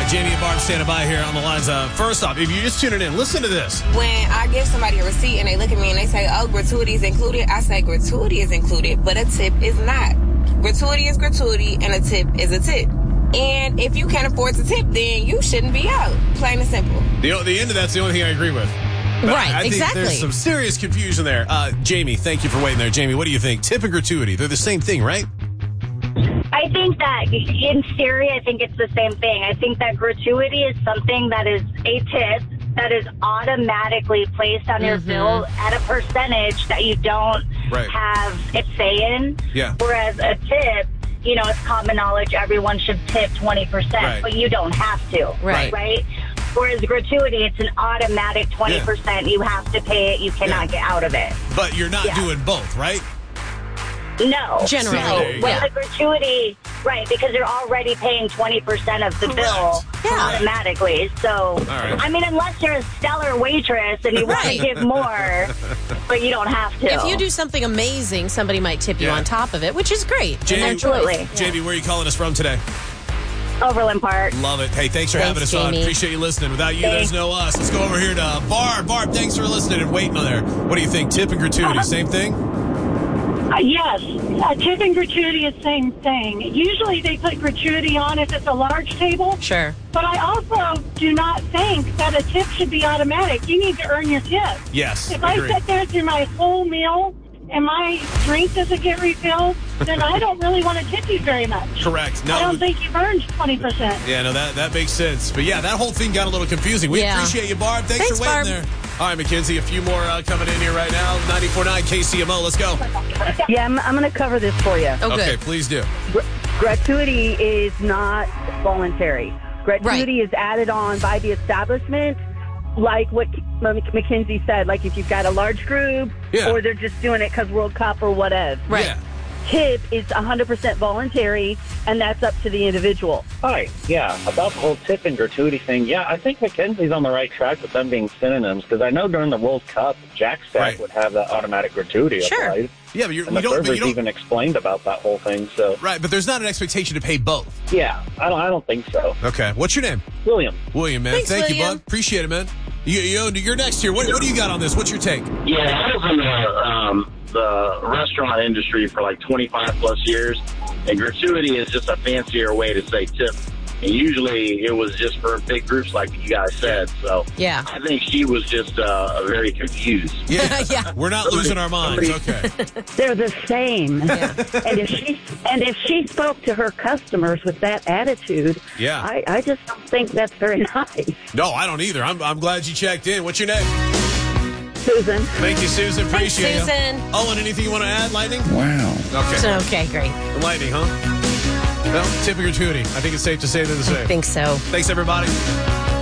right, Jamie and Barb standing by here on the lines. First off, if you're just tuning in, listen to this. When I give somebody a receipt and they look at me and they say, oh, gratuity is included, I say gratuity is included, but a tip is not. Gratuity is gratuity and a tip is a tip. And if you can't afford to tip, then you shouldn't be out. Plain and simple. The end of that's the only thing I agree with. But right, I think exactly. There's some serious confusion there. Jamie, thank you for waiting there. Jamie, what do you think? Tip and gratuity, they're the same thing, right? I think that in theory, I think it's the same thing. I think that gratuity is something that is a tip that is automatically placed on your bill at a percentage that you don't have a say in. Yeah. Whereas a tip, you know, it's common knowledge everyone should tip 20%, but you don't have to. Right? Whereas gratuity, it's an automatic 20%. Yeah. You have to pay it. You cannot get out of it. But you're not doing both, right? No. Generally. With the gratuity, right, because you're already paying 20% of the bill automatically. So, I mean, unless you're a stellar waitress and you want to give more, but you don't have to. If you do something amazing, somebody might tip you on top of it, which is great. Absolutely. Jamie, where are you calling us from today? Overland Park. Love it. Hey, thanks for having us on. Appreciate you listening. Without you, there's no us. Let's go over here to Barb. Barb, thanks for listening and waiting on there. What do you think? Tip and gratuity, same thing? Yes. Tip and gratuity is same thing. Usually they put gratuity on if it's a large table. Sure. But I also do not think that a tip should be automatic. You need to earn your tip. Yes. If I sit there through my whole meal and my drink doesn't get refilled, then I don't really want to tip you very much. Correct. No, I don't think you've earned 20%. Yeah, no, that makes sense. But yeah, that whole thing got a little confusing. We appreciate you, Barb. Thanks for waiting there. All right, Mackenzie, a few more coming in here right now. 94.9 KCMO. Let's go. Yeah, I'm going to cover this for you. Okay, please do. Gratuity is not voluntary. Gratuity is added on by the establishment, like what Mackenzie said, like if you've got a large group or they're just doing it because World Cup or whatever. Right. Yeah. Tip is 100% voluntary, and that's up to the individual. Hi. Yeah, about the whole tip and gratuity thing, I think Mackenzie's on the right track with them being synonyms, because I know during the World Cup, Jack Stack would have that automatic gratuity applied. Yeah, but you don't even explained about that whole thing. So but there's not an expectation to pay both. Yeah, I don't think so. Okay, what's your name? William. William, man. Thanks, Thank you, William. bud. Appreciate it, man. You're next here. What do you got on this? What's your take? Yeah, I was in the restaurant industry for like 25 plus years, and gratuity is just a fancier way to say tip. And usually it was just for big groups like you guys said. So I think she was just very confused. Yeah. We're not losing our minds. Okay. They're the same. And if she spoke to her customers with that attitude, I just don't think that's very nice. No, I don't either. I'm glad you checked in. What's your name? Susan. Thank you, Susan. Appreciate Thanks, Susan. you. Owen, anything you want to add, Lightning? Wow. Okay. Okay, great. Lightning, huh? Well, tip and gratuity. I think it's safe to say they're the same. I think so. Thanks, everybody.